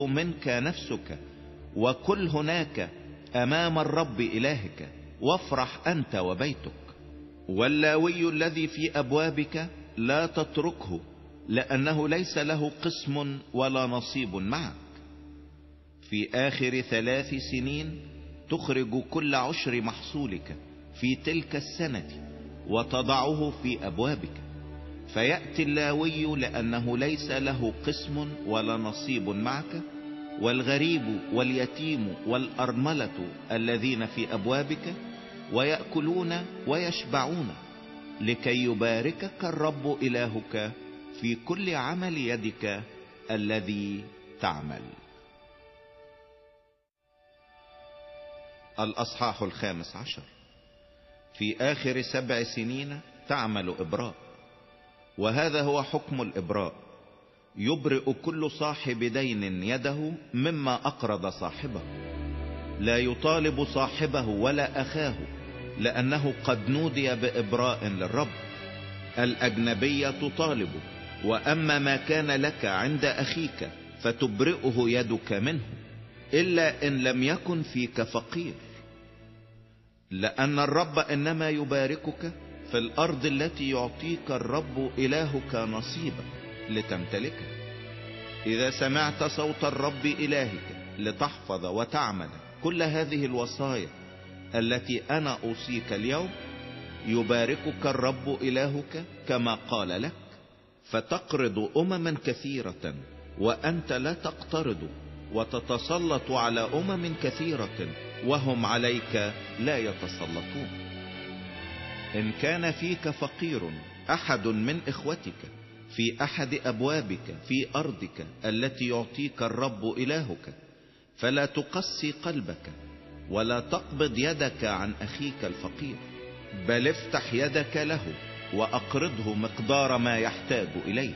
منك نفسك وكل هناك امام الرب الهك، وافرح انت وبيتك. واللاوي الذي في ابوابك لا تتركه، لانه ليس له قسم ولا نصيب معك. في اخر 3 سنين تخرج كل عشر محصولك في تلك السنة وتضعه في ابوابك. فيأتي اللاوي لانه ليس له قسم ولا نصيب معك، والغريب واليتيم والارملة الذين في ابوابك، ويأكلون ويشبعون، لكي يباركك الرب الهك في كل عمل يدك الذي تعمل. الاصحاح 15. في اخر 7 سنين تعمل ابراء، وهذا هو حكم الابراء: يبرئ كل صاحب دين يده مما اقرض صاحبه، لا يطالب صاحبه ولا اخاه، لانه قد نودي بابراء للرب. الاجنبية تطالب، واما ما كان لك عند اخيك فتبرئه يدك منه، الا ان لم يكن فيك فقير، لان الرب انما يباركك في الارض التي يعطيك الرب الهك نصيبا لتمتلكها. اذا سمعت صوت الرب الهك لتحفظ وتعمل كل هذه الوصايا التي انا اوصيك اليوم، يباركك الرب الهك كما قال لك، فتقرض امما كثيرة وانت لا تقترض، وتتسلط على امم كثيرة وهم عليك لا يتسلطون. ان كان فيك فقير احد من اخوتك في احد ابوابك في ارضك التي يعطيك الرب الهك، فلا تقسي قلبك ولا تقبض يدك عن اخيك الفقير، بل افتح يدك له واقرضه مقدار ما يحتاج اليه.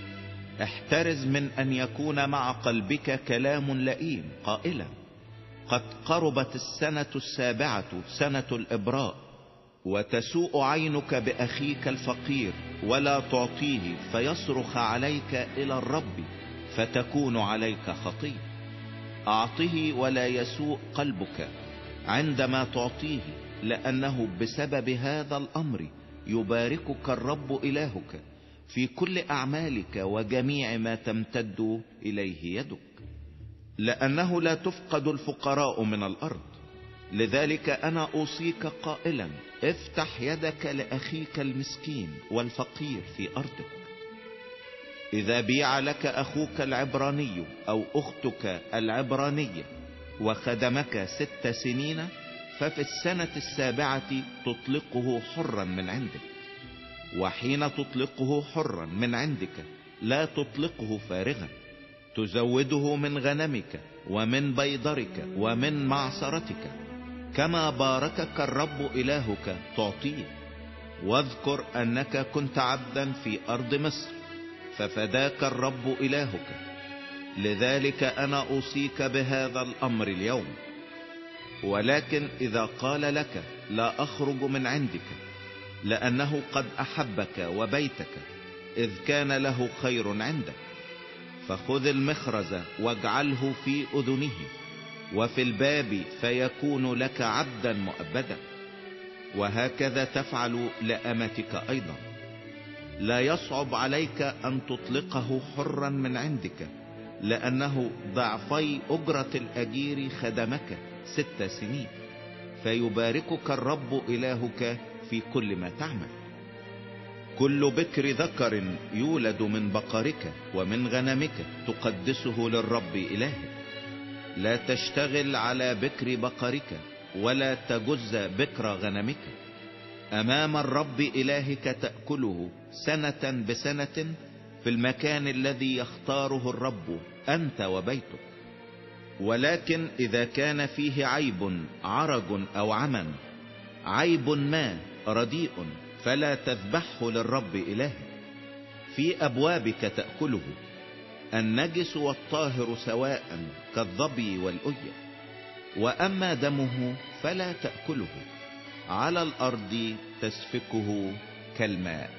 احترز من ان يكون مع قلبك كلام لئيم قائلا: قد قربت السنة 7 سنة الابراء، وتسوء عينك باخيك الفقير ولا تعطيه، فيصرخ عليك الى الرب فتكون عليك خطية. اعطه ولا يسوء قلبك عندما تعطيه، لانه بسبب هذا الامر يباركك الرب الهك في كل اعمالك وجميع ما تمتد اليه يدك، لانه لا تفقد الفقراء من الارض. لذلك انا اوصيك قائلا: افتح يدك لاخيك المسكين والفقير في ارضك. اذا بيع لك اخوك العبراني او اختك العبرانية وخدمك 6 سنين، ففي السنة 7 تطلقه حرا من عندك. وحين تطلقه حرا من عندك لا تطلقه فارغا، تزوده من غنمك ومن بيضرك ومن معصرتك، كما باركك الرب الهك تعطيه. واذكر انك كنت عبدا في ارض مصر، ففداك الرب الهك. لذلك انا اوصيك بهذا الامر اليوم. ولكن اذا قال لك: لا اخرج من عندك، لانه قد احبك وبيتك اذ كان له خير عندك، فخذ المخرز واجعله في اذنه وفي الباب، فيكون لك عبدا مؤبدا. وهكذا تفعل لأمتك ايضا. لا يصعب عليك ان تطلقه حرا من عندك، لانه ضعفي اجرة الاجير خدمك 6 سنين، فيباركك الرب الهك في كل ما تعمل. كل بكر ذكر يولد من بقرك ومن غنمك تقدسه للرب الهك. لا تشتغل على بكر بقرك ولا تجز بكر غنمك. امام الرب الهك تأكله سنة بسنة في المكان الذي يختاره الرب انت وبيتك. ولكن اذا كان فيه عيب، عرج او عمى، عيب ما رديء، فلا تذبحه للرب الهك. في ابوابك تأكله النجس والطاهر سواء كالظبي والأية. واما دمه فلا تأكله، على الارض تسفكه كالماء.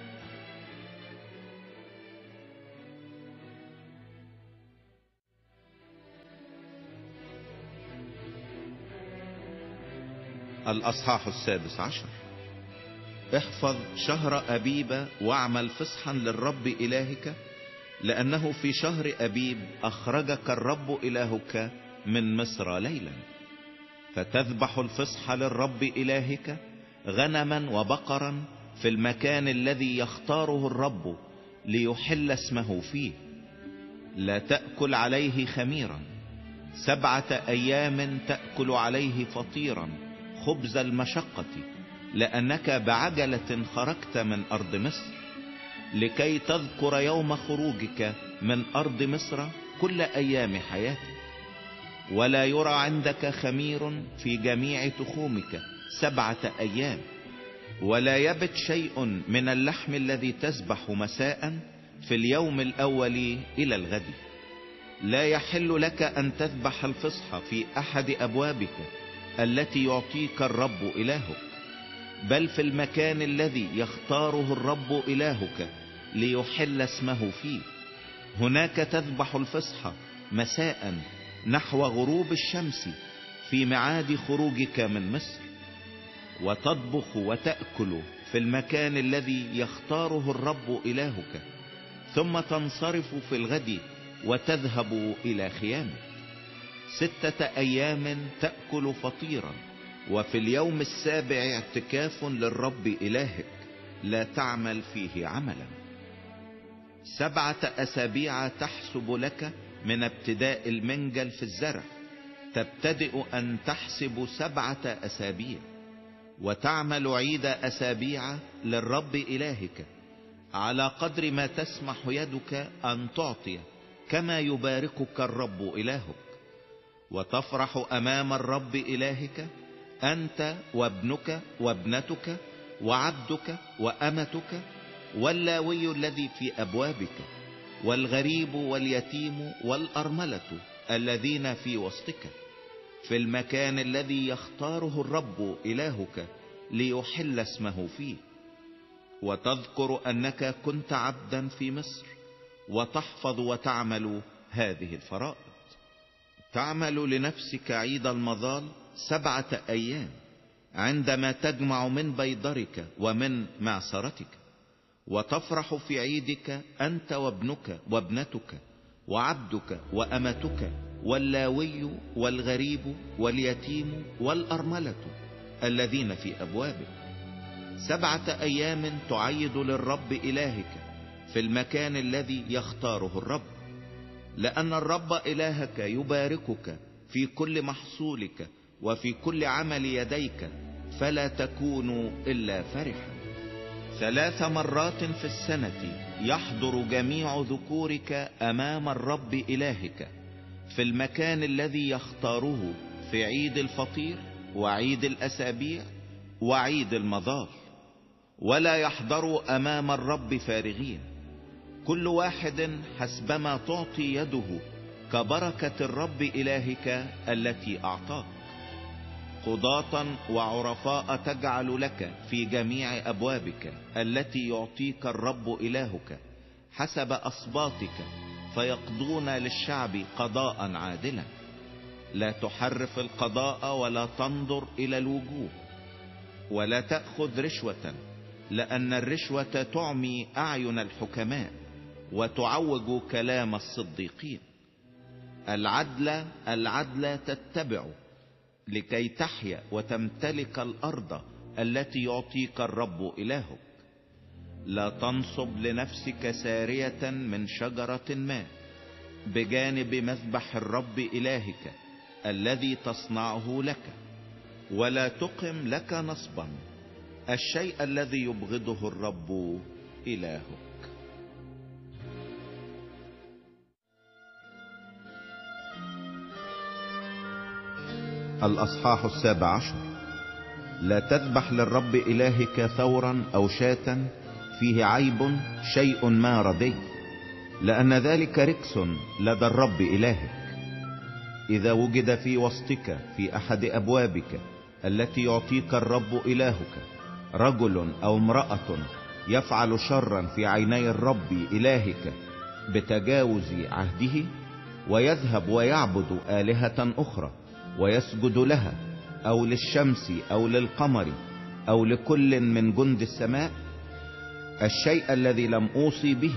الأصحاح 16. احفظ شهر أبيب واعمل فصحا للرب إلهك، لأنه في شهر أبيب أخرجك الرب إلهك من مصر ليلا. فتذبح الفصح للرب إلهك غنما وبقرا في المكان الذي يختاره الرب ليحل اسمه فيه. لا تأكل عليه خميرا، 7 أيام تأكل عليه فطيرا خبز المشقة، لأنك بعجلة خرجت من أرض مصر، لكي تذكر يوم خروجك من أرض مصر كل أيام حياتك. ولا يرى عندك خمير في جميع تخومك 7 أيام، ولا يبت شيء من اللحم الذي تذبح مساء في اليوم الأول إلى الغد. لا يحل لك أن تذبح الفصح في أحد أبوابك التي يعطيك الرب إلهك، بل في المكان الذي يختاره الرب إلهك ليحل اسمه فيه. هناك تذبح الفصح مساء نحو غروب الشمس في ميعاد خروجك من مصر، وتطبخ وتأكل في المكان الذي يختاره الرب إلهك، ثم تنصرف في الغد وتذهب إلى خيامك. 6 أيام تأكل فطيرا، وفي اليوم السابع اعتكاف للرب إلهك لا تعمل فيه عملا. 7 أسابيع تحسب لك من ابتداء المنجل في الزرع، تبتدئ أن تحسب 7 أسابيع، وتعمل عيد أسابيع للرب إلهك على قدر ما تسمح يدك أن تعطي، كما يباركك الرب إلهك. وتفرح أمام الرب إلهك أنت وابنك وابنتك وعبدك وأمتك واللاوي الذي في أبوابك والغريب واليتيم والأرملة الذين في وسطك، في المكان الذي يختاره الرب إلهك ليحل اسمه فيه. وتذكر أنك كنت عبدا في مصر، وتحفظ وتعمل هذه الفرائض. تعمل لنفسك عيد المظال 7 أيام عندما تجمع من بيضرك ومن معصرتك. وتفرح في عيدك أنت وابنك وابنتك وعبدك وأمتك واللاوي والغريب واليتيم والأرملة الذين في أبوابك. 7 أيام تعيد للرب إلهك في المكان الذي يختاره الرب، لأن الرب إلهك يباركك في كل محصولك وفي كل عمل يديك، فلا تكون إلا فرحا. 3 مرات في السنة يحضر جميع ذكورك أمام الرب إلهك في المكان الذي يختاره في عيد الفطير وعيد الأسابيع وعيد المظال، ولا يحضروا أمام الرب فارغين، كل واحد حسبما تعطي يده كبركة الرب إلهك التي أعطاك. قضاة وعرفاء تجعل لك في جميع أبوابك التي يعطيك الرب إلهك حسب أصباطك، فيقضون للشعب قضاء عادلا. لا تحرف القضاء ولا تنظر إلى الوجوه، ولا تأخذ رشوة، لأن الرشوة تعمي أعين الحكماء وتعوج كلام الصديقين. العدل تتبع لكي تحيا وتمتلك الأرض التي يعطيك الرب إلهك. لا تنصب لنفسك سارية من شجرة ما بجانب مذبح الرب إلهك الذي تصنعه لك، ولا تقم لك نصبا، الشيء الذي يبغضه الرب إلهك. الأصحاح 17. لا تذبح للرب إلهك ثورا أو شاة فيه عيب شيء ما ردي، لأن ذلك ركس لدى الرب إلهك. إذا وجد في وسطك في أحد أبوابك التي يعطيك الرب إلهك رجل أو امرأة يفعل شرا في عيني الرب إلهك بتجاوز عهده، ويذهب ويعبد آلهة أخرى ويسجد لها، او للشمس او للقمر او لكل من جند السماء؟ الشيء الذي لم اوصي به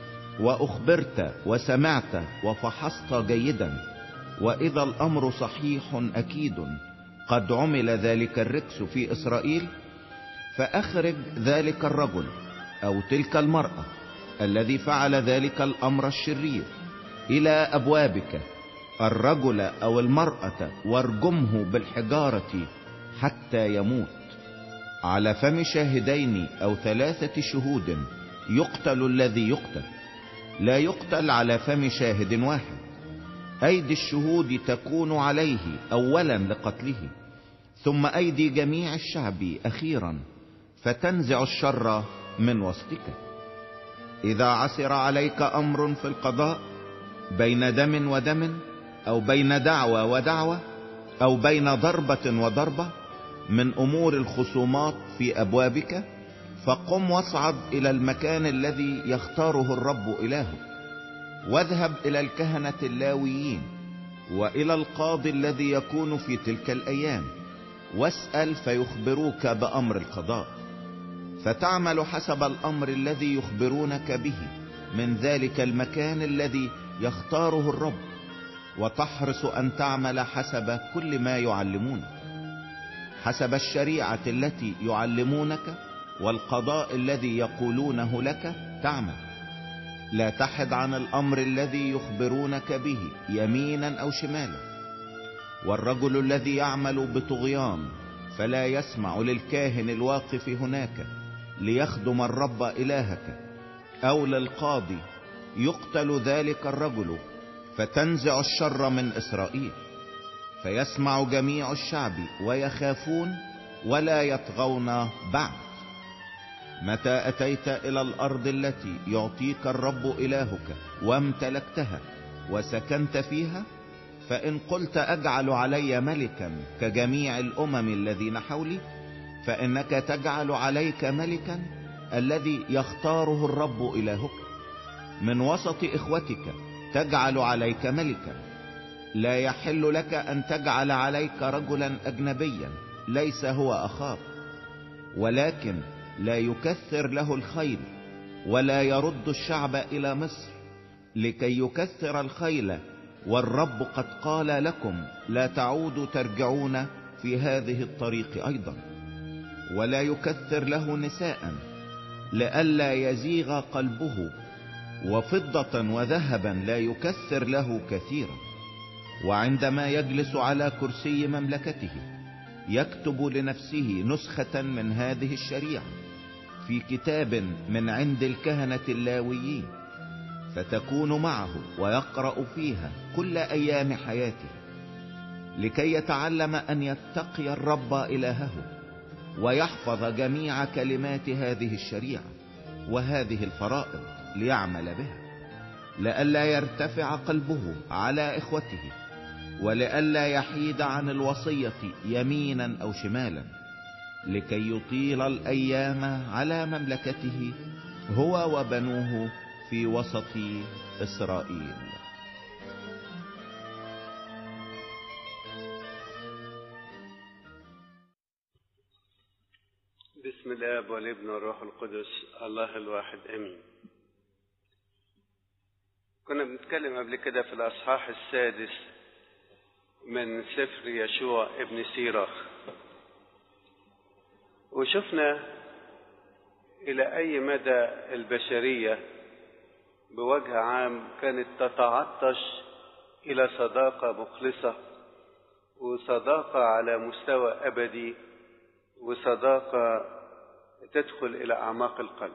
واخبرت وسمعت وفحصت جيدا، واذا الامر صحيح اكيد قد عمل ذلك الركس في اسرائيل، فاخرج ذلك الرجل او تلك المرأة الذي فعل ذلك الامر الشرير الى ابوابك، الرجل او المرأة، وارجمه بالحجارة حتى يموت. على فم شاهدين او 3 شهود يقتل الذي يقتل، لا يقتل على فم شاهد واحد. ايدي الشهود تكون عليه اولا لقتله، ثم ايدي جميع الشعب اخيرا، فتنزع الشر من وسطك. اذا عثر عليك امر في القضاء بين دم ودم، او بين دعوة ودعوة، او بين ضربة وضربة من امور الخصومات في ابوابك، فقم واصعد الى المكان الذي يختاره الرب الهك، واذهب الى الكهنة اللاويين والى القاضي الذي يكون في تلك الايام، واسأل فيخبروك بامر القضاء، فتعمل حسب الامر الذي يخبرونك به من ذلك المكان الذي يختاره الرب، وتحرص ان تعمل حسب كل ما يعلمونك، حسب الشريعة التي يعلمونك والقضاء الذي يقولونه لك تعمل. لا تحد عن الامر الذي يخبرونك به يمينا او شمالا. والرجل الذي يعمل بطغيان فلا يسمع للكاهن الواقف هناك ليخدم الرب الهك او للقاضي، يقتل ذلك الرجل، فتنزع الشر من اسرائيل. فيسمع جميع الشعب ويخافون ولا يطغون بعد. متى اتيت الى الارض التي يعطيك الرب الهك وامتلكتها وسكنت فيها، فان قلت اجعل علي ملكا كجميع الامم الذين حولي، فانك تجعل عليك ملكا الذي يختاره الرب الهك. من وسط اخوتك تجعل عليك ملكا. لا يحل لك ان تجعل عليك رجلا اجنبيا ليس هو اخاك، ولكن لا يكثر له الخيل ولا يرد الشعب الى مصر لكي يكثر الخيل، والرب قد قال لكم لا تعودوا ترجعون في هذه الطريق ايضا. ولا يكثر له نساء لئلا يزيغ قلبه، وفضة وذهبا لا يكثر له كثيرا. وعندما يجلس على كرسي مملكته يكتب لنفسه نسخة من هذه الشريعة في كتاب من عند الكهنة اللاويين، فتكون معه ويقرأ فيها كل ايام حياته، لكي يتعلم ان يتقي الرب الهه ويحفظ جميع كلمات هذه الشريعة وهذه الفرائض ليعمل بها، لئلا يرتفع قلبه على اخوته، ولئلا يحيد عن الوصية يمينا او شمالا، لكي يطيل الايام على مملكته هو وبنوه في وسط اسرائيل. بسم الآب والابن والروح القدس الله الواحد امين. كنا بنتكلم قبل كده في الاصحاح 6 من سفر يشوع ابن سيراخ، وشفنا الى اي مدى البشرية بوجه عام كانت تتعطش الى صداقة مخلصة، وصداقة على مستوى ابدي، وصداقة تدخل الى اعماق القلب.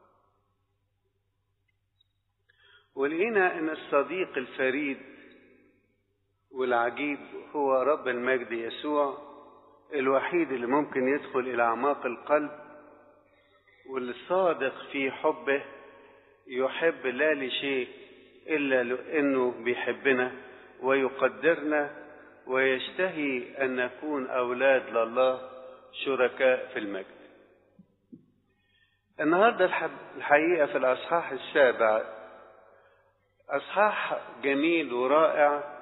ولقينا ان الصديق الفريد والعجيب هو رب المجد يسوع، الوحيد اللي ممكن يدخل الى اعماق القلب، والصادق في حبه يحب لا لشيء الا لانه بيحبنا ويقدرنا، ويشتهي ان نكون اولاد لله شركاء في المجد. النهارده الحقيقه في الاصحاح 7 اصحاح جميل ورائع،